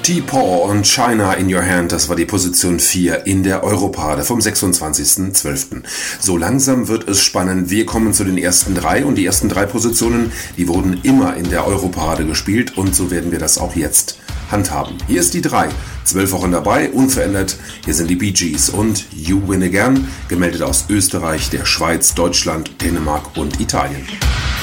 T-Paw und China in Your Hand, das war die Position 4 in der Europarade vom 26.12. So langsam wird es spannend. Wir kommen zu den ersten drei und die ersten drei Positionen, die wurden immer in der Europarade gespielt und so werden wir das auch jetzt handhaben. Hier ist die 3, 12 Wochen dabei, unverändert. Hier sind die Bee Gees und You Win Again, gemeldet aus Österreich, der Schweiz, Deutschland, Dänemark und Italien.